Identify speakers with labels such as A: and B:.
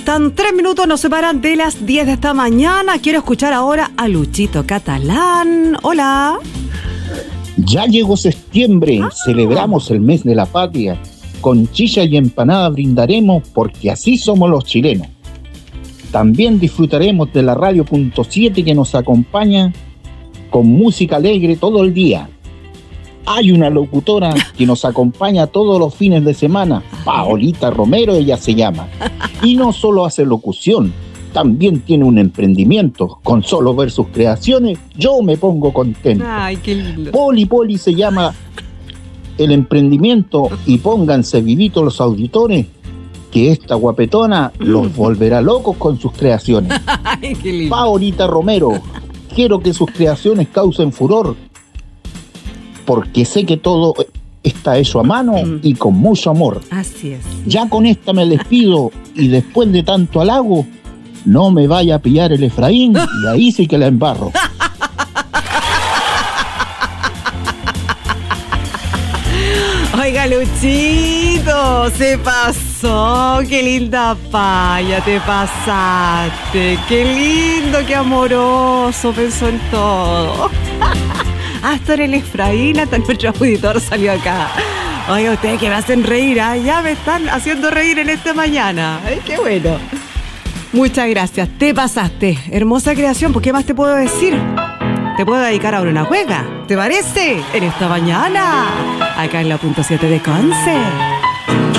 A: Faltan 3 minutos, nos separan de las 10 de esta mañana. Quiero escuchar ahora a Luchito Catalán. Hola.
B: Ya llegó septiembre, celebramos el mes de la patria. Con chicha y empanada brindaremos porque así somos los chilenos. También disfrutaremos de la Radio Punto 7 que nos acompaña con música alegre todo el día. Hay una locutora que nos acompaña todos los fines de semana, Paolita Romero ella se llama. Y no solo hace locución, también tiene un emprendimiento. Con solo ver sus creaciones, yo me pongo contento.
A: Ay, qué lindo.
B: Poli se llama el emprendimiento y pónganse vivitos los auditores, que esta guapetona los volverá locos con sus creaciones.
A: Ay, qué lindo.
B: Paolita Romero, quiero que sus creaciones causen furor, porque sé que todo está hecho a mano y con mucho amor.
A: Así es.
B: Ya con esta me despido y después de tanto halago, no me vaya a pillar el Efraín y ahí sí que la embarro.
A: Oiga, Luchito, se pasó. Qué linda paya, te pasaste. Qué lindo, qué amoroso, pensó en todo. Hasta en el Efraín, hasta nuestro auditor salió acá. Oiga, ustedes que me hacen reír, ya me están haciendo reír en esta mañana. Ay, qué bueno. Muchas gracias, te pasaste. Hermosa creación, ¿por qué más te puedo decir? Te puedo dedicar ahora una juega, ¿te parece? En esta mañana, acá en la Punto 7 de Conce.